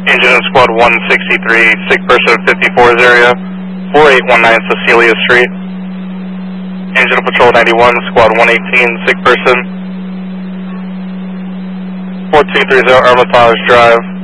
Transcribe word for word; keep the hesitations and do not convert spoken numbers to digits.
Engine in Squad one sixty-three, sick person at fifty-fours area, four eight one nine Cecilia Street. Engine of Patrol ninety-one, Squad one eighteen, sick person, four two three zero Hermitage Drive.